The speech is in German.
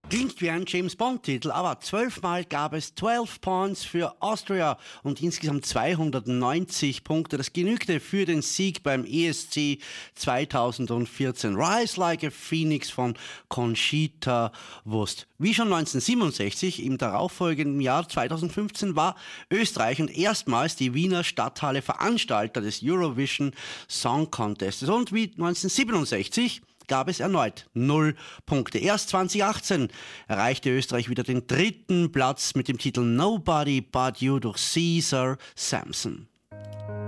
Klingt wie ein James-Bond-Titel, aber 12-mal gab es 12 Points für Austria und insgesamt 290 Punkte. Das genügte für den Sieg beim ESC 2014. Rise Like a Phoenix von Conchita Wurst. Wie schon 1967, im darauffolgenden Jahr 2015, war Österreich und erstmals die Wiener Stadthalle Veranstalter des Eurovision Song Contests. Und wie 1967 gab es erneut 0 Punkte. Erst 2018 erreichte Österreich wieder den 3. Platz mit dem Titel Nobody But You durch Caesar Samson.